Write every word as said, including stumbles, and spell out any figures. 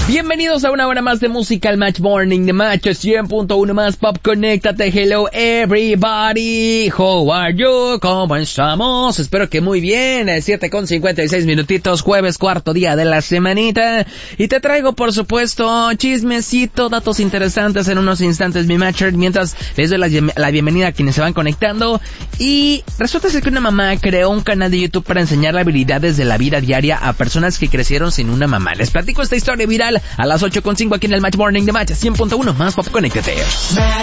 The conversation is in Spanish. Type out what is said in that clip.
Bienvenidos a una hora más de música, el Match Morning de Match cien punto uno más Pop. Conéctate, hello everybody, how are you, ¿cómo estamos? Espero que muy bien, siete con cincuenta y seis minutitos, jueves, cuarto día de la semanita, y te traigo por supuesto chismecito, datos interesantes en unos instantes, mi Matcher, mientras les doy la, la bienvenida a quienes se van conectando. Y resulta ser que una mamá creó un canal de YouTube para enseñarle habilidades de la vida diaria a personas que crecieron sin una mamá. Les platico esta historia viral a las ocho con cinco aquí en el Match Morning de Match cien punto uno más Pop. Conéctate.